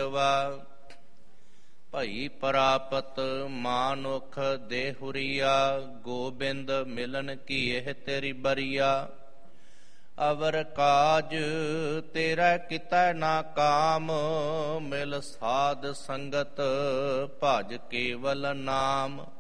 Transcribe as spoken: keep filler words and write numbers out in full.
ਈਸ਼ਵਾ। ਭਈ ਪ੍ਰਾਪਤ ਮਾਨੁਖ ਦੇਹੁਰੀਆ, ਗੋਬਿੰਦ ਮਿਲਨ ਕੀ ਇਹ ਤੇਰੀ ਬਰੀਆ। ਅਵਰ ਕਾਜ ਤੇਰਾ ਕਿਤੈ ਨਾ ਕਾਮ, ਮਿਲ ਸਾਧ ਸੰਗਤ ਭਜ ਕੇਵਲ ਨਾਮ।